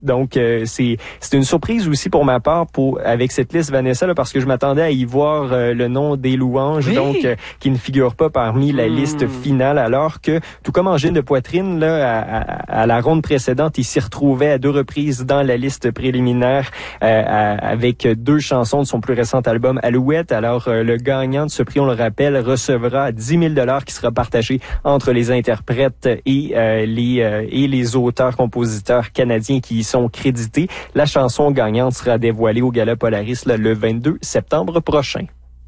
Donc, c'est une surprise aussi pour ma part avec cette liste, Vanessa, là, parce que je m'attendais à y voir le nom des louanges, oui. donc qui ne figure pas parmi la liste finale, alors que, tout comme Angine de poitrine, là, à la ronde précédente, il s'y retrouvait à 2 reprises dans la liste préliminaire avec 2 chansons de son plus récent album Alouette. Alors, le gagnant de ce prix, on le rappelle, recevra 10 000 $ qui sera partagé entre les interprètes et les auteurs-compositeurs canadiens qui y sont crédités. La chanson gagnante sera dévoilée au Gala Polaris là, le 22 septembre prochain.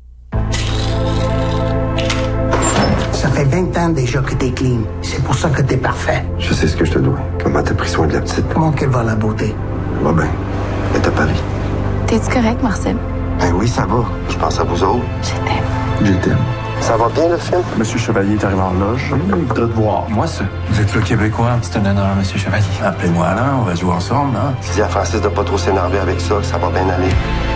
Ça fait 20 ans déjà que t'es clean. C'est pour ça que t'es parfait. Je sais ce que je te dois. Comment t'as pris soin de la petite? Comment qu'elle va, la beauté? Va bien. Elle est à Paris. T'es-tu correct, Marcel? Ben oui, ça va. Je pense à vous autres. Je t'aime. Je t'aime. Ça va bien, le film? Monsieur Chevalier est arrivé en loge. Il voudrait te voir. Moi, ça. Vous êtes le Québécois. C'est un honneur, Monsieur Chevalier. Appelez-moi Alain, on va jouer ensemble, hein? Dis à Francis de pas trop s'énerver avec ça va bien aller.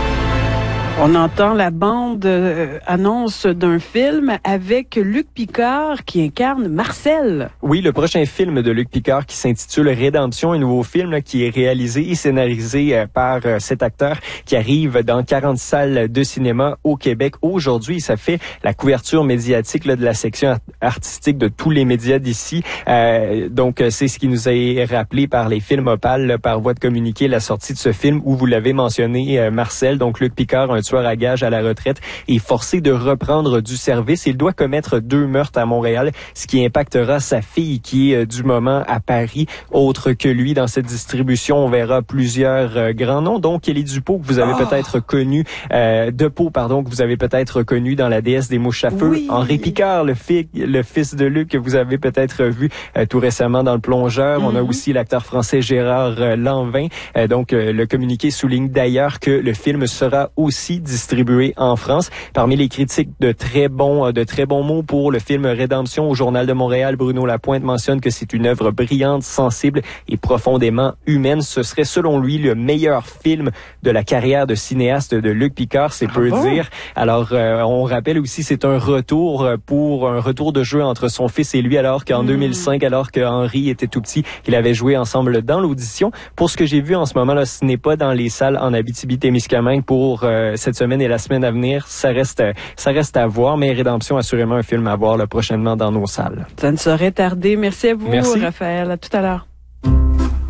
On entend la bande annonce d'un film avec Luc Picard qui incarne Marcel. Oui, le prochain film de Luc Picard qui s'intitule Rédemption, un nouveau film là, qui est réalisé et scénarisé par cet acteur qui arrive dans 40 salles de cinéma au Québec aujourd'hui. Ça fait la couverture médiatique là, de la section artistique de tous les médias d'ici. Donc, c'est ce qui nous est rappelé par les films Opal, là, par voie de communiqué, la sortie de ce film où vous l'avez mentionné, Marcel. Donc, Luc Picard, un tueur à gages à la retraite, est forcé de reprendre du service. Il doit commettre 2 meurtres à Montréal, ce qui impactera sa fille qui est du moment à Paris. Autre que lui, dans cette distribution, on verra plusieurs grands noms. Donc, Kelly Dupeau, que vous avez peut-être connu, que vous avez peut-être connu dans La déesse des mouches à feu. Oui. Henri Picard, le fils de Luc, que vous avez peut-être vu tout récemment dans Le Plongeur. On a aussi l'acteur français Gérard Lanvin. Donc, le communiqué souligne d'ailleurs que le film sera aussi distribué en France. Parmi les critiques de très bons mots pour le film Rédemption, au Journal de Montréal, Bruno Lapointe mentionne que c'est une œuvre brillante, sensible et profondément humaine. Ce serait selon lui le meilleur film de la carrière de cinéaste de Luc Picard, c'est peu dire. Alors, on rappelle aussi, c'est un retour de jeu entre son fils et lui, alors qu'en 2005, alors que Henri était tout petit, il avait joué ensemble dans l'audition. Pour ce que j'ai vu en ce moment là, ce n'est pas dans les salles en Abitibi-Témiscamingue pour cette semaine et la semaine à venir. Ça reste à voir, mais Rédemption, assurément un film à voir là, prochainement dans nos salles. Ça ne saurait tarder. Merci à vous, Merci. Raphaël. À tout à l'heure.